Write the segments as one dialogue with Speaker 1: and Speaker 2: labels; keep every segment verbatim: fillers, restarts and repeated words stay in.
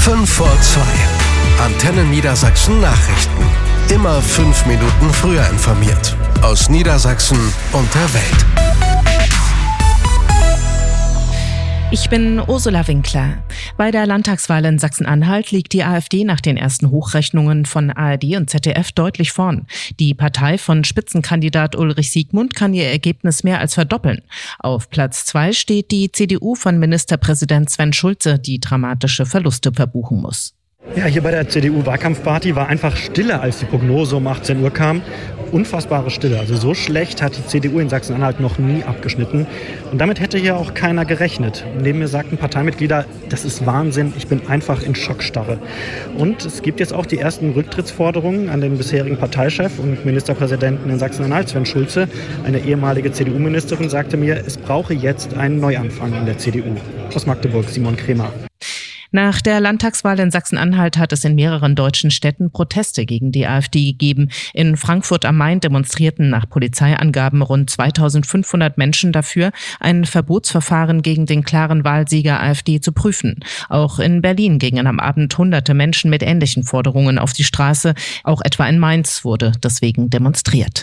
Speaker 1: fünf vor zwei. Antenne Niedersachsen Nachrichten. Immer fünf Minuten früher informiert. Aus Niedersachsen und der Welt.
Speaker 2: Ich bin Ursula Winkler. Bei der Landtagswahl in Sachsen-Anhalt liegt die AfD nach den ersten Hochrechnungen von A R D und Z D F deutlich vorn. Die Partei von Spitzenkandidat Ulrich Siegmund kann ihr Ergebnis mehr als verdoppeln. Auf Platz zwei steht die C D U von Ministerpräsident Sven Schulze, die dramatische Verluste verbuchen muss.
Speaker 3: Ja, hier bei der C D U-Wahlkampfparty war einfach Stille, als die Prognose um achtzehn Uhr kam. Unfassbare Stille. Also so schlecht hat die C D U in Sachsen-Anhalt noch nie abgeschnitten. Und damit hätte hier auch keiner gerechnet. Neben mir sagten Parteimitglieder, das ist Wahnsinn, ich bin einfach in Schockstarre. Und es gibt jetzt auch die ersten Rücktrittsforderungen an den bisherigen Parteichef und Ministerpräsidenten in Sachsen-Anhalt, Sven Schulze. Eine ehemalige C D U-Ministerin sagte mir, es brauche jetzt einen Neuanfang in der C D U. Aus Magdeburg, Simon Kremer.
Speaker 2: Nach der Landtagswahl in Sachsen-Anhalt hat es in mehreren deutschen Städten Proteste gegen die AfD gegeben. In Frankfurt am Main demonstrierten nach Polizeiangaben rund zweitausendfünfhundert Menschen dafür, ein Verbotsverfahren gegen den klaren Wahlsieger AfD zu prüfen. Auch in Berlin gingen am Abend hunderte Menschen mit ähnlichen Forderungen auf die Straße. Auch etwa in Mainz wurde deswegen demonstriert.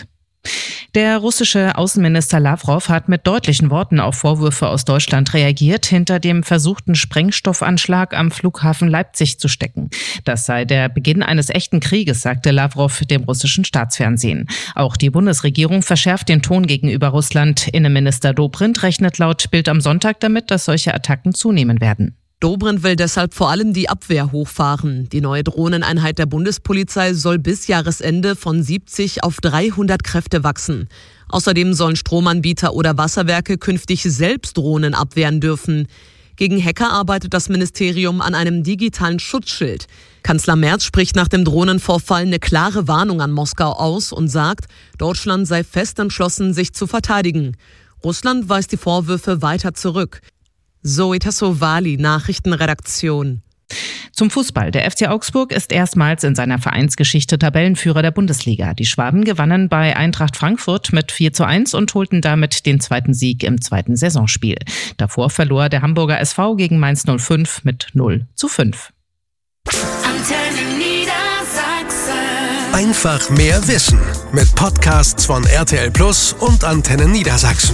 Speaker 2: Der russische Außenminister Lavrov hat mit deutlichen Worten auf Vorwürfe aus Deutschland reagiert, hinter dem versuchten Sprengstoffanschlag am Flughafen Leipzig zu stecken. Das sei der Beginn eines echten Krieges, sagte Lavrov dem russischen Staatsfernsehen. Auch die Bundesregierung verschärft den Ton gegenüber Russland. Innenminister Dobrindt rechnet laut Bild am Sonntag damit, dass solche Attacken zunehmen werden.
Speaker 4: Dobrindt will deshalb vor allem die Abwehr hochfahren. Die neue Drohneneinheit der Bundespolizei soll bis Jahresende von siebzig auf dreihundert Kräfte wachsen. Außerdem sollen Stromanbieter oder Wasserwerke künftig selbst Drohnen abwehren dürfen. Gegen Hacker arbeitet das Ministerium an einem digitalen Schutzschild. Kanzler Merz spricht nach dem Drohnenvorfall eine klare Warnung an Moskau aus und sagt, Deutschland sei fest entschlossen, sich zu verteidigen. Russland weist die Vorwürfe weiter zurück. Zoe Tassovali, Nachrichtenredaktion.
Speaker 2: Zum Fußball. Der F C Augsburg ist erstmals in seiner Vereinsgeschichte Tabellenführer der Bundesliga. Die Schwaben gewannen bei Eintracht Frankfurt mit vier zu eins und holten damit den zweiten Sieg im zweiten Saisonspiel. Davor verlor der Hamburger S V gegen Mainz null fünf mit null zu fünf.
Speaker 1: Antenne Niedersachsen. Einfach mehr Wissen mit Podcasts von R T L Plus und Antenne Niedersachsen.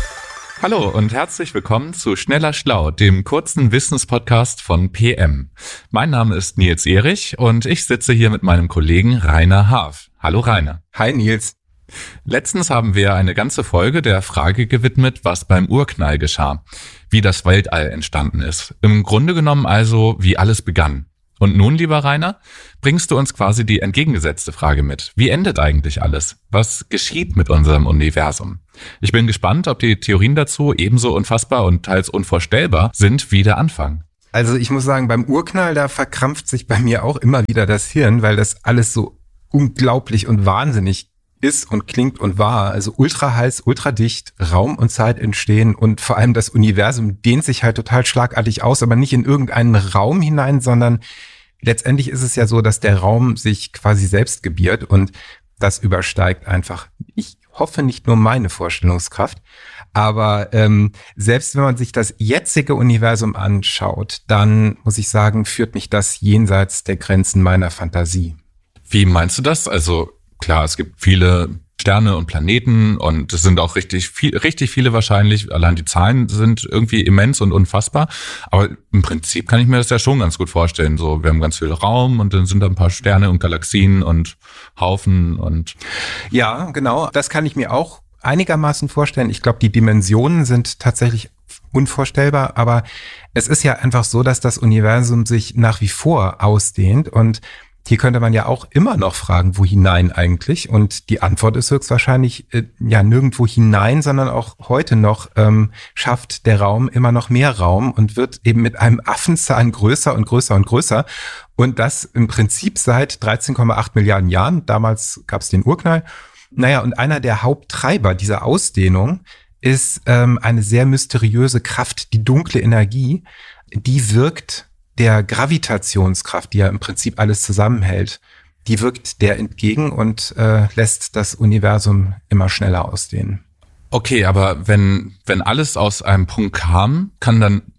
Speaker 5: Hallo und herzlich willkommen zu Schneller Schlau, dem kurzen Wissenspodcast von P M. Mein Name ist Nils Erich und ich sitze hier mit meinem Kollegen Rainer Haaf. Hallo Rainer.
Speaker 6: Hi Nils.
Speaker 5: Letztens haben wir eine ganze Folge der Frage gewidmet, was beim Urknall geschah, wie das Weltall entstanden ist. Im Grunde genommen also, wie alles begann. Und nun, lieber Rainer, bringst du uns quasi die entgegengesetzte Frage mit. Wie endet eigentlich alles? Was geschieht mit unserem Universum? Ich bin gespannt, ob die Theorien dazu ebenso unfassbar und teils unvorstellbar sind wie der Anfang.
Speaker 6: Also ich muss sagen, beim Urknall, da verkrampft sich bei mir auch immer wieder das Hirn, weil das alles so unglaublich und wahnsinnig ist und klingt und war. Also ultra heiß, ultra dicht, Raum und Zeit entstehen und vor allem das Universum dehnt sich halt total schlagartig aus, aber nicht in irgendeinen Raum hinein, sondern letztendlich ist es ja so, dass der Raum sich quasi selbst gebiert und das übersteigt einfach, ich hoffe, nicht nur meine Vorstellungskraft, aber ähm, selbst wenn man sich das jetzige Universum anschaut, dann muss ich sagen, führt mich das jenseits der Grenzen meiner Fantasie.
Speaker 5: Wie meinst du das? Also klar, es gibt viele Sterne und Planeten und es sind auch richtig viel, richtig viele wahrscheinlich. Allein die Zahlen sind irgendwie immens und unfassbar. Aber im Prinzip kann ich mir das ja schon ganz gut vorstellen. So, wir haben ganz viel Raum und dann sind da ein paar Sterne und Galaxien und Haufen und.
Speaker 6: Ja, genau. Das kann ich mir auch einigermaßen vorstellen. Ich glaube, die Dimensionen sind tatsächlich unvorstellbar. Aber es ist ja einfach so, dass das Universum sich nach wie vor ausdehnt und hier könnte man ja auch immer noch fragen, wo hinein eigentlich? Und die Antwort ist höchstwahrscheinlich äh, ja nirgendwo hinein, sondern auch heute noch ähm, schafft der Raum immer noch mehr Raum und wird eben mit einem Affenzahn größer und größer und größer. Und das im Prinzip seit dreizehn Komma acht Milliarden Jahren. Damals gab es den Urknall. Naja, und einer der Haupttreiber dieser Ausdehnung ist ähm, eine sehr mysteriöse Kraft, die dunkle Energie. Die wirkt der Gravitationskraft, die ja im Prinzip alles zusammenhält, die wirkt der entgegen und äh, lässt das Universum immer schneller ausdehnen.
Speaker 5: Okay, aber wenn wenn alles aus einem Punkt kam, kann dann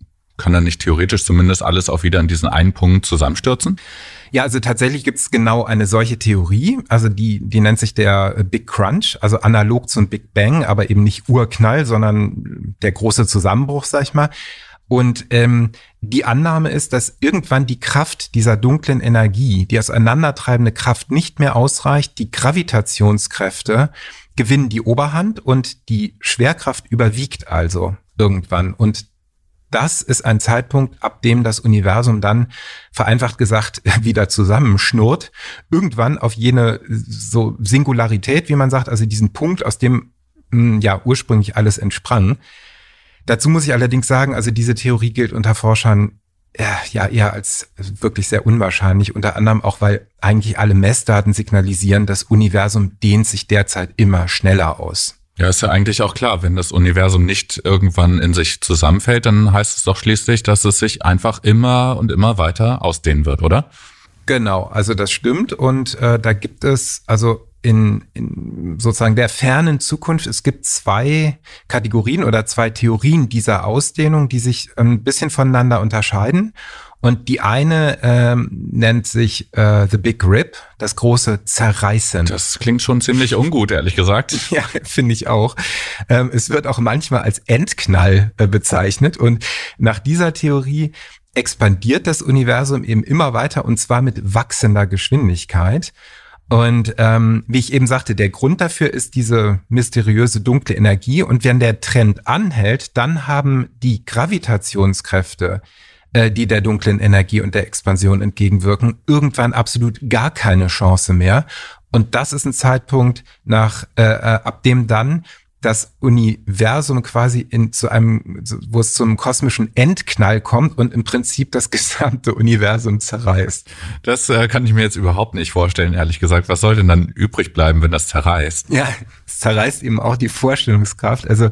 Speaker 5: kann dann nicht theoretisch zumindest alles auch wieder in diesen einen Punkt zusammenstürzen?
Speaker 6: Ja, also tatsächlich gibt es genau eine solche Theorie, also die die nennt sich der Big Crunch, also analog zum Big Bang, aber eben nicht Urknall, sondern der große Zusammenbruch, sag ich mal. Und ähm, die Annahme ist, dass irgendwann die Kraft dieser dunklen Energie, die auseinandertreibende Kraft nicht mehr ausreicht, die Gravitationskräfte gewinnen die Oberhand und die Schwerkraft überwiegt also irgendwann. Und das ist ein Zeitpunkt, ab dem das Universum dann, vereinfacht gesagt, wieder zusammenschnurrt. Irgendwann auf jene so Singularität, wie man sagt, also diesen Punkt, aus dem ja ursprünglich alles entsprang. Dazu muss ich allerdings sagen, also diese Theorie gilt unter Forschern ja eher als wirklich sehr unwahrscheinlich, unter anderem auch, weil eigentlich alle Messdaten signalisieren, das Universum dehnt sich derzeit immer schneller aus.
Speaker 5: Ja, ist ja eigentlich auch klar, wenn das Universum nicht irgendwann in sich zusammenfällt, dann heißt es doch schließlich, dass es sich einfach immer und immer weiter ausdehnen wird, oder?
Speaker 6: Genau, also das stimmt und äh, da gibt es also in, in sozusagen der fernen Zukunft, es gibt zwei Kategorien oder zwei Theorien dieser Ausdehnung, die sich ein bisschen voneinander unterscheiden. Und die eine ähm, nennt sich äh, The Big Rip, das große Zerreißen.
Speaker 5: Das klingt schon ziemlich ungut, ehrlich gesagt.
Speaker 6: Ja, finde ich auch. Ähm, es wird auch manchmal als Endknall äh, bezeichnet. Und nach dieser Theorie expandiert das Universum eben immer weiter und zwar mit wachsender Geschwindigkeit. Und ähm, wie ich eben sagte, der Grund dafür ist diese mysteriöse dunkle Energie. Und wenn der Trend anhält, dann haben die Gravitationskräfte, äh, die der dunklen Energie und der Expansion entgegenwirken, irgendwann absolut gar keine Chance mehr. Und das ist ein Zeitpunkt, nach äh, ab dem dann das Universum quasi in zu einem, wo es zum kosmischen Endknall kommt und im Prinzip das gesamte Universum zerreißt.
Speaker 5: Das äh, kann ich mir jetzt überhaupt nicht vorstellen, ehrlich gesagt. Was soll denn dann übrig bleiben, wenn das zerreißt?
Speaker 6: Ja, es zerreißt eben auch die Vorstellungskraft. Also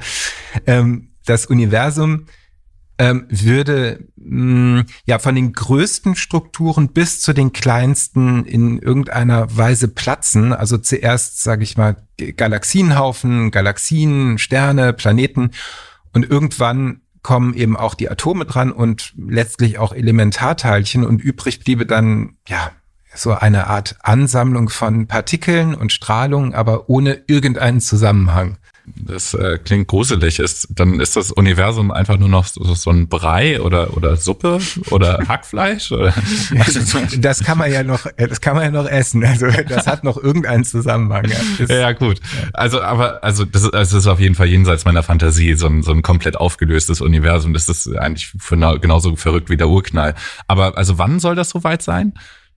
Speaker 6: ähm, das Universum ähm, würde mh, ja von den größten Strukturen bis zu den kleinsten in irgendeiner Weise platzen. Also zuerst, sage ich mal, Galaxienhaufen, Galaxien, Sterne, Planeten und irgendwann kommen eben auch die Atome dran und letztlich auch Elementarteilchen und übrig bliebe dann ja so eine Art Ansammlung von Partikeln und Strahlung, aber ohne irgendeinen Zusammenhang.
Speaker 5: Das äh, klingt gruselig. Ist, dann ist das Universum einfach nur noch so, so ein Brei oder oder Suppe oder Hackfleisch? Oder?
Speaker 6: Also, das kann man ja noch, das kann man ja noch essen. Also das hat noch irgendeinen Zusammenhang. Ja, das,
Speaker 5: ja gut. Also aber also das, ist, das ist auf jeden Fall jenseits meiner Fantasie so ein so ein komplett aufgelöstes Universum. Das ist eigentlich für, genauso verrückt wie der Urknall. Aber also wann soll das soweit sein?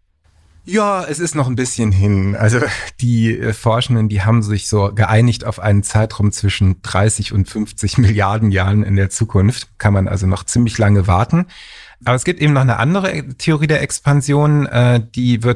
Speaker 6: Ja, es ist noch ein bisschen hin. Also die äh, Forschenden, die haben sich so geeinigt auf einen Zeitraum zwischen dreißig und fünfzig Milliarden Jahren in der Zukunft. Kann man also noch ziemlich lange warten. Aber es gibt eben noch eine andere Theorie der Expansion, äh, die wird